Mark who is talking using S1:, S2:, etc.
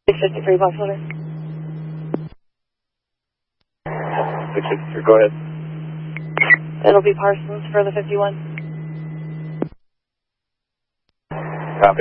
S1: 653 Boxholder.
S2: 653, go ahead.
S1: It'll be Parsons for the 51.